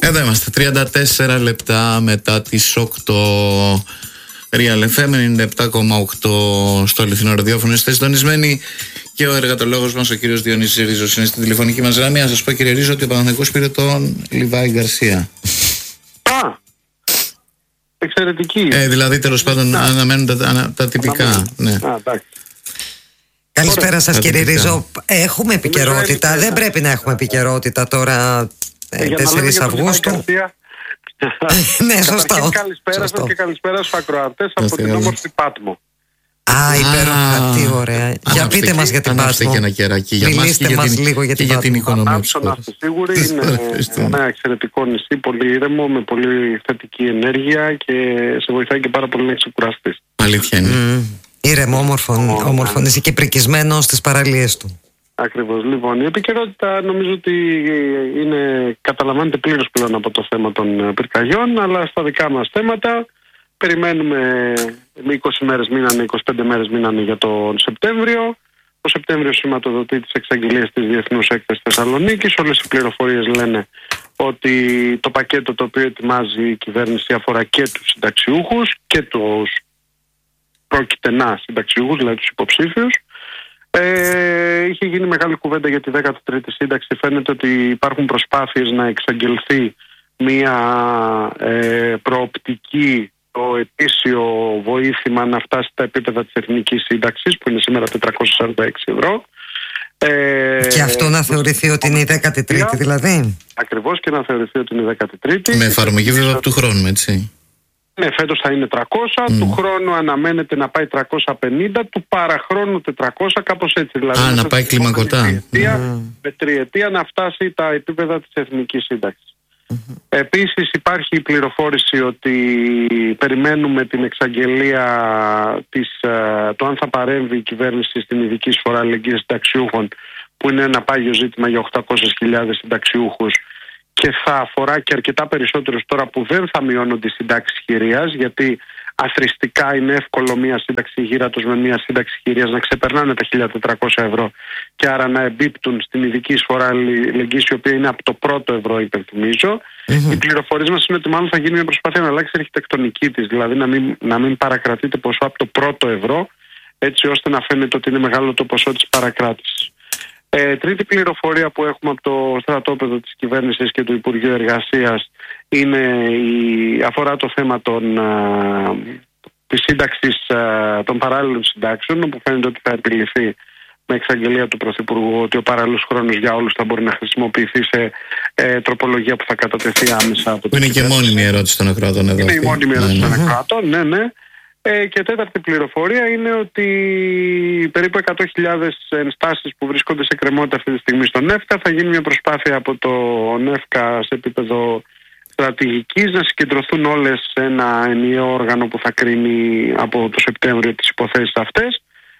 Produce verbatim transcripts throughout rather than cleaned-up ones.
Εδώ είμαστε, τριάντα τέσσερα λεπτά μετά τις οκτώ. Real εφ εμ ενενήντα επτά κόμμα οκτώ στο αληθινό ραδιόφωνο. Είστε συντονισμένοι και ο εργατολόγος μας, ο κύριος Διονύσης Ρίζος, είναι στην τηλεφωνική μας γραμμή. Να σας πω, κύριε Ρίζο, ότι ο Παναθηναϊκός πήρε τον Λιβάη Γκαρσία. Α! Εξαιρετική. Ε, δηλαδή, τέλος πάντων, αναμένουν τα, τα, τα τυπικά. Ναι. Α, εντάξει. Καλησπέρα σας, κύριε Ρίζο. Έχουμε επικαιρότητα. Δεν πρέπει να έχουμε επικαιρότητα τώρα, τέσσερις Αυγούστου. Ναι, σωστά. Καλησπέρα σας και καλησπέρα στους ακροατές από την όμορφη Πάτμο. Α, υπέροχα, τι ωραία. Για πείτε μας για την Πάτμο. Και ένα κεράκι για μας και για την, λίγο για την, την οικονομία της χώρας. Να είστε σίγουροι, είναι ένα εξαιρετικό νησί, πολύ ήρεμο, με πολύ θετική ενέργεια και σε βοηθάει και πάρα πολύ να ξεκουραστείς. Αλήθεια είναι. Ήρεμο, όμορφο νησί και πρικισμένο στις παραλίες του. Ακριβώς. Λοιπόν, η επικαιρότητα νομίζω ότι είναι, καταλαμβάνεται πλήρως πλέον από το θέμα των πυρκαγιών, αλλά στα δικά μας θέματα περιμένουμε, με είκοσι μέρες μείνανε, είκοσι πέντε μέρες μείνανε για τον Σεπτέμβριο. Ο Σεπτέμβριος σηματοδοτεί τις εξαγγελίες της Διεθνούς Έκθεσης Θεσσαλονίκης. Όλες οι πληροφορίες λένε ότι το πακέτο το οποίο ετοιμάζει η κυβέρνηση αφορά και τους συνταξιούχους και τους πρόκειται να συνταξιούχους, δηλαδή τους υποψήφιους. Ε, είχε γίνει μεγάλη κουβέντα για τη δέκατη τρίτη σύνταξη. Φαίνεται ότι υπάρχουν προσπάθειες να εξαγγελθεί μια ε, προοπτική, το ετήσιο βοήθημα να φτάσει στα επίπεδα της εθνικής σύνταξης, που είναι σήμερα τετρακόσια σαράντα έξι ευρώ. Ε, και αυτό να θεωρηθεί ότι είναι η δέκατη τρίτη δηλαδή. Ακριβώς, και να θεωρηθεί ότι είναι η δέκατη τρίτη. Με εφαρμογή βέβαια του χρόνου, έτσι. Ναι, φέτος θα είναι τριακόσια, mm. του χρόνου αναμένεται να πάει τριακόσια πενήντα, του παραχρόνου τετρακόσια, κάπως έτσι. Δηλαδή, Α, να πάει κλιμακωτά. Mm. Με τριετία να φτάσει τα επίπεδα της εθνικής σύνταξης. Mm-hmm. Επίσης υπάρχει η πληροφόρηση ότι περιμένουμε την εξαγγελία της, το αν θα παρέμβει η κυβέρνηση στην ειδική εισφορά αλληλεγγύης συνταξιούχων, που είναι ένα πάγιο ζήτημα για οκτακόσιες χιλιάδες συνταξιούχους και θα αφορά και αρκετά περισσότερους τώρα που δεν θα μειώνονται οι συντάξεις χειρίας, γιατί αθροιστικά είναι εύκολο μία σύνταξη γύρατος με μία σύνταξη χειρίας να ξεπερνάνε τα χίλια τετρακόσια ευρώ και άρα να εμπίπτουν στην ειδική εισφορά αλληλεγγύης, η οποία είναι από το πρώτο ευρώ, υπενθυμίζω. Mm-hmm. Οι πληροφορίες μας είναι ότι μάλλον θα γίνει μια προσπάθεια να αλλάξει η αρχιτεκτονική της, δηλαδή να μην, να μην παρακρατείται ποσό από το πρώτο ευρώ, έτσι ώστε να φαίνεται ότι είναι μεγάλο το ποσό της παρακράτησης. Ε, τρίτη πληροφορία που έχουμε από το στρατόπεδο της κυβέρνησης και του Υπουργείου Εργασίας είναι η, αφορά το θέμα των, α, της σύνταξης α, των παράλληλων συντάξεων, όπου φαίνεται ότι θα επιληθεί με εξαγγελία του Πρωθυπουργού ότι ο παράλληλος χρόνος για όλους θα μπορεί να χρησιμοποιηθεί σε ε, τροπολογία που θα κατατεθεί άμεσα από την. Είναι και μόνιμη ερώτηση των ακροατών εδώ. Είναι η μόνιμη ερώτηση των ακροατών, ναι, ναι. Ε, και τέταρτη πληροφορία είναι ότι περίπου εκατό χιλιάδες ενστάσεις που βρίσκονται σε κρεμότητα αυτή τη στιγμή στον ΕΦΚΑ, θα γίνει μια προσπάθεια από το ΕΦΚΑ σε επίπεδο στρατηγικής να συγκεντρωθούν όλες σε ένα ενιαίο όργανο που θα κρίνει από το Σεπτέμβριο τις υποθέσεις αυτές.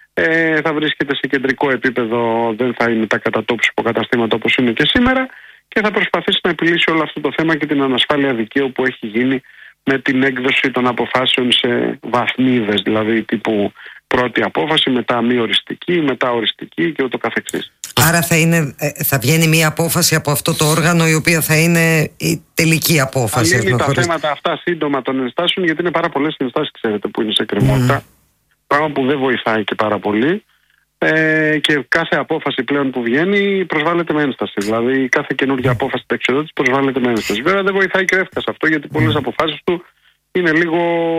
Ε, θα βρίσκεται σε κεντρικό επίπεδο, δεν θα είναι τα κατατόπους υποκαταστήματα όπως είναι και σήμερα, και θα προσπαθήσει να επιλύσει όλο αυτό το θέμα και την ανασφάλεια δικαίου που έχει γίνει με την έκδοση των αποφάσεων σε βαθμίδες, δηλαδή τύπου πρώτη απόφαση, μετά μη οριστική, μετά οριστική και ούτω καθεξής. Άρα θα, είναι, θα βγαίνει μια απόφαση από αυτό το όργανο, η οποία θα είναι η τελική απόφαση. Θα λύνει τα χωρίς... θέματα αυτά σύντομα των ενστάσεων, γιατί είναι πάρα πολλές ενστάσεις, ξέρετε, που είναι σε κρεμότητα, mm. πράγμα που δεν βοηθάει και πάρα πολύ. Ε, και κάθε απόφαση πλέον που βγαίνει προσβάλλεται με ένσταση. Δηλαδή, κάθε καινούργια απόφαση ταξιδιώτης προσβάλλεται με ένσταση. Βέβαια, δεν βοηθάει και ο ΕΦΚΑ αυτό, γιατί πολλές αποφάσεις του είναι λίγο,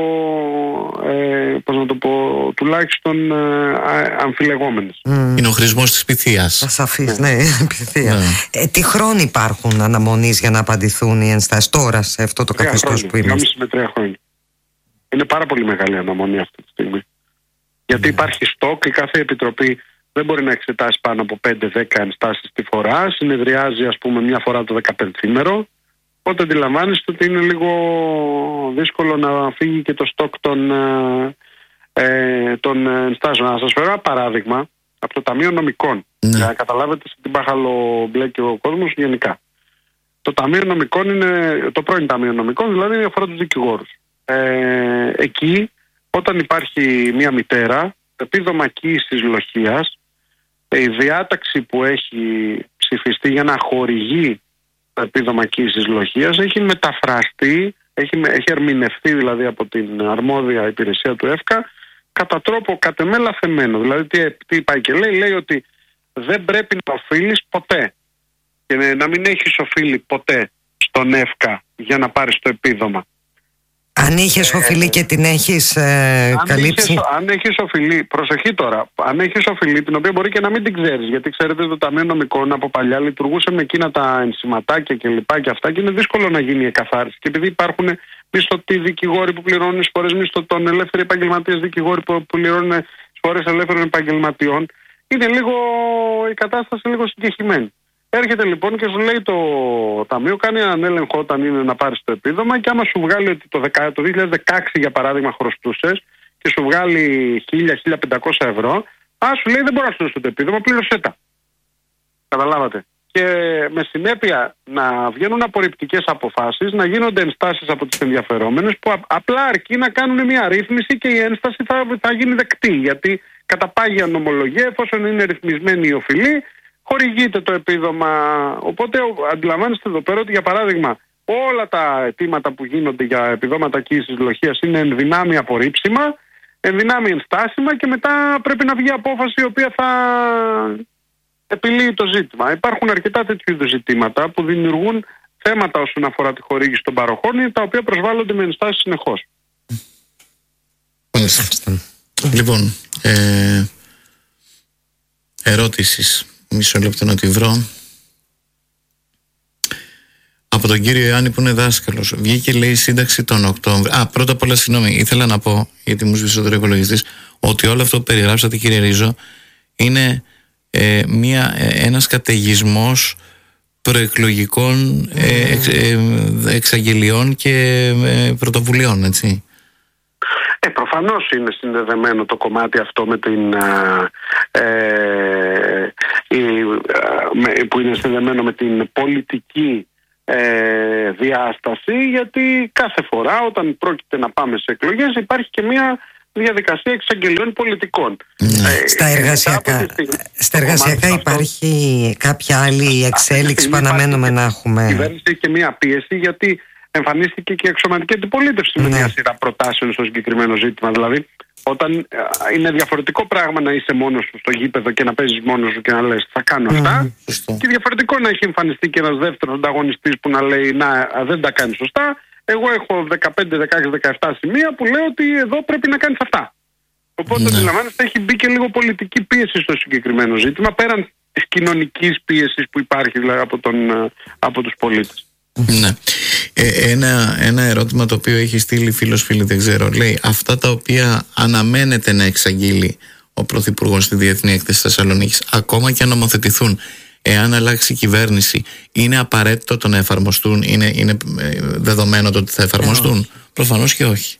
ε, πώς να το πω, τουλάχιστον ε, αμφιλεγόμενες. Mm. Είναι ο χρησμός της πυθίας. Ασαφής, ναι, πυθία. Ναι. Ε, τι χρόνοι υπάρχουν αναμονής για να απαντηθούν οι ενστάσεις τώρα σε αυτό το καθεστώς που είμαστε? Με τρία χρόνια. Είναι πάρα πολύ μεγάλη αναμονή αυτή τη στιγμή. Γιατί υπάρχει στόκ, η κάθε επιτροπή δεν μπορεί να εξετάσει πάνω από πέντε δέκα ενστάσεις τη φορά. Συνεδριάζει, ας πούμε, μια φορά το δεκαπενθήμερο. Οπότε αντιλαμβάνεστε ότι είναι λίγο δύσκολο να φύγει και το στόκ των, ε, των ενστάσεων. Να σας φέρω ένα παράδειγμα από το Ταμείο Νομικών. Ναι. Για να καταλάβετε σε τι μπάχαλο μπλέκει ο κόσμος γενικά. Το Ταμείο Νομικών είναι το πρώην Ταμείο Νομικών, δηλαδή αφορά τους δικηγόρους. Ε, εκεί, όταν υπάρχει μια μητέρα, επίδομα κοίησης λοχείας, η διάταξη που έχει ψηφιστεί για να χορηγεί το επίδομα κύησης λοχείας έχει μεταφραστεί, έχει, έχει ερμηνευτεί δηλαδή από την αρμόδια υπηρεσία του ΕΦΚΑ κατά τρόπο κατ' εμέ λαθεμένο. Δηλαδή τι, τι πάει και λέει, λέει ότι δεν πρέπει να οφείλεις ποτέ και να μην έχεις οφείλει ποτέ στον ΕΦΚΑ για να πάρεις το επίδομα. Αν είχες οφειλή και την έχεις ε, αν καλύψει. Είχες, αν έχεις οφειλή, προσοχή τώρα, αν έχεις οφειλή την οποία μπορεί και να μην την ξέρεις, γιατί ξέρετε το Ταμείο Νομικών από παλιά λειτουργούσε με εκείνα τα ενσηματάκια και λοιπά και αυτά και είναι δύσκολο να γίνει η εκαθάριση. Και επειδή υπάρχουν μισθωτοί δικηγόροι που πληρώνουν εισφορές μισθωτών, ελεύθεροι επαγγελματίες δικηγόροι που πληρώνουν εισφορές ελεύθερων επαγγελματιών, είναι λίγο η κατάσταση λίγο συγκεκριμένη. Έρχεται λοιπόν και σου λέει το Ταμείο, κάνει έναν έλεγχο όταν είναι να πάρεις το επίδομα και άμα σου βγάλει ότι το, το δύο χιλιάδες δεκαέξι για παράδειγμα χρωστούσες και σου βγάλει χίλια με χίλια πεντακόσια ευρώ, α, σου λέει δεν μπορώ να σου δώσω το επίδομα, πλήρωσέ τα. Καταλάβατε. Και με συνέπεια να βγαίνουν απορριπτικές αποφάσεις, να γίνονται ενστάσεις από τις ενδιαφερόμενες που α, απλά αρκεί να κάνουν μια ρύθμιση και η ένσταση θα, θα γίνει δεκτή. Γιατί κατά πάγια νομολογία, εφόσον είναι ρυθμισμένη η οφειλή, χορηγείται το επίδομα. Οπότε αντιλαμβάνεστε εδώ πέρα ότι για παράδειγμα όλα τα αιτήματα που γίνονται για επιδόματα κύησης λοχείας είναι ενδυνάμει απορρίψιμα, ενδυνάμει ενστάσιμα και μετά πρέπει να βγει απόφαση η οποία θα επιλύει το ζήτημα. Υπάρχουν αρκετά τέτοιου είδους ζητήματα που δημιουργούν θέματα όσον αφορά τη χορήγηση των παροχών, τα οποία προσβάλλονται με ενστάσεις συνεχώς. Λοιπόν, ε, ερώτησης. Μισό λεπτό να τη βρω. Από τον κύριο Ιωάννη που είναι δάσκαλος. Βγήκε λέει η σύνταξη τον Οκτώβριο. Α, πρώτα απ' όλα συγγνώμη, ήθελα να πω, γιατί μου σβήσε ο υπολογιστής, ότι όλο αυτό που περιγράψατε κύριε Ρίζο είναι ε, μια, ε, ένας καταιγισμός προεκλογικών ε, εξ, ε, εξαγγελιών και ε, πρωτοβουλειών, έτσι. Ε, προφανώς είναι συνδεδεμένο το κομμάτι αυτό με την ε, η, με, που είναι συνδεδεμένο με την πολιτική ε, διάσταση, γιατί κάθε φορά όταν πρόκειται να πάμε σε εκλογές υπάρχει και μια διαδικασία εξαγγελιών πολιτικών. Ναι. Ε, στα εργασιακά, στα εργασιακά υπάρχει αυτό, κάποια άλλη εξέλιξη που αναμένουμε να έχουμε. Η κυβέρνηση έχει και μια πίεση γιατί εμφανίστηκε και η εξωματική αντιπολίτευση ναι. με μια σειρά προτάσεων στο συγκεκριμένο ζήτημα. Δηλαδή, όταν είναι διαφορετικό πράγμα να είσαι μόνος σου στο γήπεδο και να παίζεις μόνος σου και να λες θα κάνω αυτά, mm, και διαφορετικό να έχει εμφανιστεί και ένας δεύτερος ανταγωνιστής που να λέει να δεν τα κάνει σωστά. Εγώ έχω δεκαπέντε, δεκαέξι, δεκαεπτά σημεία που λέω ότι εδώ πρέπει να κάνεις αυτά. Οπότε, mm, αντιλαμβάνεστε, έχει μπει και λίγο πολιτική πίεση στο συγκεκριμένο ζήτημα, πέραν της κοινωνικής πίεσης που υπάρχει δηλαδή, από, τον, από τους πολίτες. Ναι. Ε, ένα, ένα ερώτημα το οποίο έχει στείλει φίλος φίλη, δεν ξέρω, λέει αυτά τα οποία αναμένεται να εξαγγείλει ο Πρωθυπουργός στη Διεθνή Έκθεση Θεσσαλονίκης, ακόμα και αν νομοθετηθούν, εάν αλλάξει η κυβέρνηση, είναι απαραίτητο το να εφαρμοστούν, είναι, είναι δεδομένο το ότι θα εφαρμοστούν? Yeah. Προφανώς και όχι.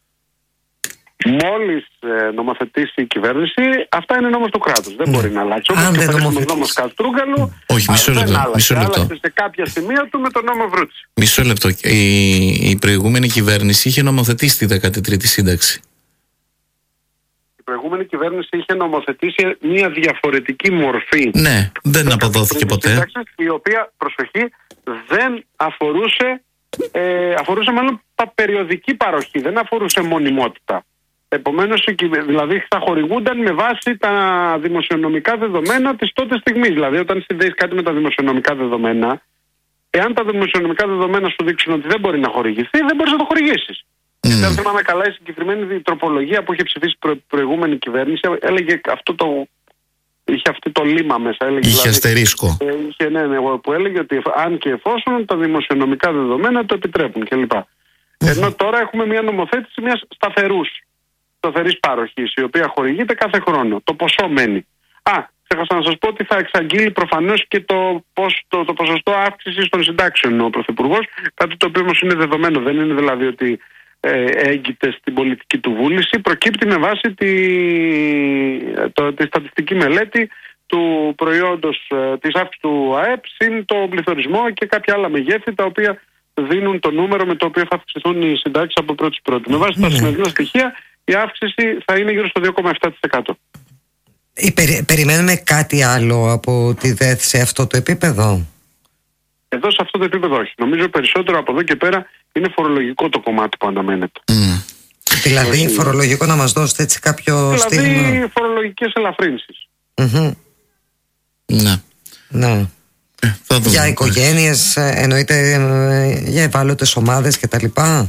Μόλις ε, νομοθετήσει η κυβέρνηση, αυτά είναι νόμος του κράτους. Δεν mm. μπορεί να αλλάξει. Όπως και ο νόμος Καστρούγκαλου, όχι, μισό λεπτό, δεν μισό λεπτό. άλλαξε σε κάποια σημεία του με τον νόμο Βρούτση. Μισό λεπτό. Η, η προηγούμενη κυβέρνηση είχε νομοθετήσει τη δέκατη τρίτη σύνταξη. Η προηγούμενη κυβέρνηση είχε νομοθετήσει μια διαφορετική μορφή. Ναι, δεν αποδόθηκε ποτέ. Σύνταξη, η οποία, προσοχή, δεν αφορούσε, ε, αφορούσε μάλλον περιοδική παροχή, δεν αφορούσε μονιμότητα. Επομένως, δηλαδή θα χορηγούνταν με βάση τα δημοσιονομικά δεδομένα της τότε στιγμής. Δηλαδή, όταν συνδέεις κάτι με τα δημοσιονομικά δεδομένα, εάν τα δημοσιονομικά δεδομένα σου δείξουν ότι δεν μπορεί να χορηγηθεί, δεν μπορείς να το χορηγήσεις. Mm. Αν θυμάμαι καλά, η συγκεκριμένη τροπολογία που είχε ψηφίσει η προ, προηγούμενη κυβέρνηση έλεγε αυτό το. Είχε αυτό το λίμα μέσα. Έλεγε, είχε δηλαδή, αστερίσκο. Ε, είχε, ναι, ναι, που έλεγε ότι αν και εφόσον τα δημοσιονομικά δεδομένα το επιτρέπουν κλπ. Mm. Ενώ τώρα έχουμε μια νομοθέτηση μιας σταθερούς. σταθερής παροχής, η οποία χορηγείται κάθε χρόνο. Το ποσό μένει. Α, ξέχασα να σας πω ότι θα εξαγγείλει προφανώς και το, πώς, το, το ποσοστό αύξησης των συντάξεων ο Πρωθυπουργός, κάτι το οποίο όμως είναι δεδομένο. Δεν είναι δηλαδή ότι ε, έγκυται στην πολιτική του βούληση. Προκύπτει με βάση τη, το, τη στατιστική μελέτη του προϊόντος ε, της αύξησης του ΑΕΠ συν το πληθωρισμό και κάποια άλλα μεγέθη τα οποία δίνουν το νούμερο με το οποίο θα αυξηθούν οι συντάξεις από πρώτη πρώτη. Με βάση τα σημερινά στοιχεία η αύξηση θα είναι γύρω στο δύο κόμμα επτά τοις εκατό. Περι, περιμένουμε κάτι άλλο από τη ΔΕΘ σε αυτό το επίπεδο? Εδώ σε αυτό το επίπεδο όχι. Νομίζω περισσότερο από εδώ και πέρα είναι φορολογικό το κομμάτι που αναμένεται. Mm. Δηλαδή όχι, φορολογικό να μας δώσετε έτσι κάποιο δηλαδή στίγμα. Δηλαδή φορολογικές ελαφρύνσεις. Mm-hmm. Ναι. Ναι. Ε, για οικογένειες, εννοείται για ευάλωτες ομάδες κτλ.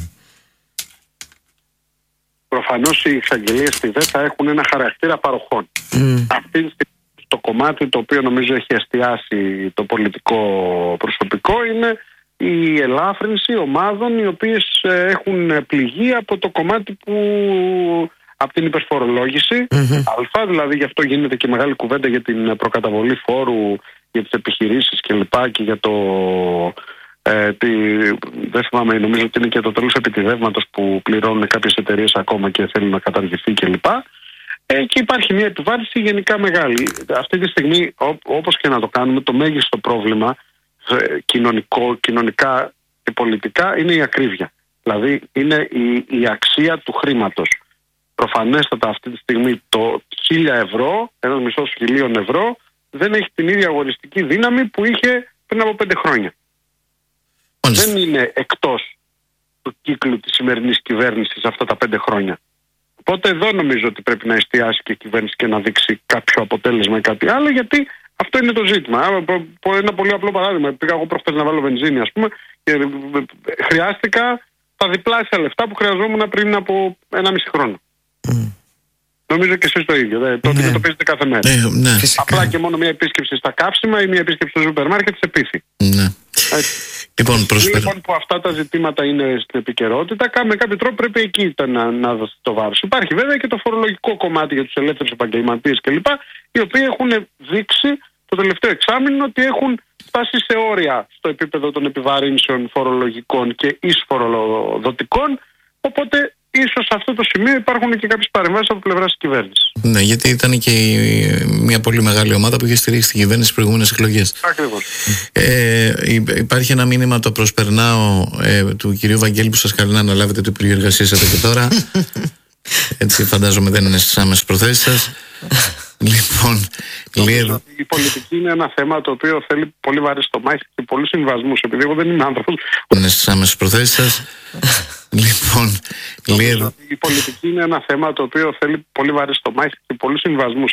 Προφανώς οι εξαγγελίες στη ΔΕ θα έχουν ένα χαρακτήρα παροχών. Mm. Αυτή το κομμάτι το οποίο νομίζω έχει εστιάσει το πολιτικό προσωπικό είναι η ελάφρυνση ομάδων οι οποίες έχουν πληγεί από το κομμάτι που από την υπερφορολόγηση mm-hmm. αλφα, δηλαδή γι' αυτό γίνεται και μεγάλη κουβέντα για την προκαταβολή φόρου για τις επιχειρήσεις και λοιπά και για το ε, τη, δεν θυμάμαι, νομίζω ότι είναι και το τέλος επιτιδεύματος που πληρώνουν κάποιες εταιρείες ακόμα και θέλουν να καταργηθεί και λοιπά. Ε, και υπάρχει μια επιβάρυνση γενικά μεγάλη. Αυτή τη στιγμή ό, όπως και να το κάνουμε, το μέγιστο πρόβλημα ε, κοινωνικό, κοινωνικά και πολιτικά είναι η ακρίβεια. Δηλαδή είναι η, η αξία του χρήματος. Προφανέστατα αυτή τη στιγμή το χίλια ευρώ, ένας μισός χιλίων ευρώ, δεν έχει την ίδια αγοριστική δύναμη που είχε πριν από πέντε χρόνια. Δεν είναι εκτός του κύκλου της σημερινής κυβέρνησης αυτά τα πέντε χρόνια. Οπότε εδώ νομίζω ότι πρέπει να εστιάσει και η κυβέρνηση και να δείξει κάποιο αποτέλεσμα ή κάτι άλλο, γιατί αυτό είναι το ζήτημα. Ένα πολύ απλό παράδειγμα. Πήγα εγώ προχθές να βάλω βενζίνη, ας πούμε, και χρειάστηκα τα διπλάσια λεφτά που χρειαζόμουν πριν από ένα μισή χρόνο. Mm. Νομίζω και εσείς το ίδιο. Δε. Το ότι ναι. το παίζετε κάθε μέρα. Ε, ναι. Απλά και μόνο μια επίσκεψη στα καύσιμα ή μια επίσκεψη στο σούπερ μάρκετ σε πείθει. Ναι. Λοιπόν, προσπέρα... λοιπόν, που αυτά τα ζητήματα είναι στην επικαιρότητα, με κάποιο τρόπο πρέπει εκεί να, να δώσει το βάρος. Υπάρχει βέβαια και το φορολογικό κομμάτι για τους ελεύθερους επαγγελματίες κλπ. Οι οποίοι έχουν δείξει το τελευταίο εξάμηνο ότι έχουν φτάσει σε όρια στο επίπεδο των επιβαρύνσεων φορολογικών και εισφοροδοτικών. Οπότε ίσως σε αυτό το σημείο υπάρχουν και κάποιες παρεμβάσεις από πλευράς της κυβέρνησης. Ναι, γιατί ήταν και μια πολύ μεγάλη ομάδα που είχε στηρίξει την κυβέρνηση στις προηγούμενες εκλογές. Ακριβώς. Ε, υπάρχει ένα μήνυμα, το προσπερνάω, ε, του κυρίου Βαγγέλη που σας καλεί να αναλάβετε το Υπουργείο Εργασίας εδώ και τώρα. Έτσι φαντάζομαι δεν είναι στις άμεσες προθέσεις σας. Λοιπόν, λίγο... η πολιτική είναι ένα θέμα το οποίο θέλει πολύ βαρύ στο μάχη και πολλούς συμβασμούς. Επειδή εγώ δεν είμαι άνθρωπος. Είναι στις άμεσες προθέσεις σας. Λοιπόν, λίγο... η πολιτική είναι ένα θέμα το οποίο θέλει πολύ βαρύ στο μάχη και πολλούς συμβασμούς.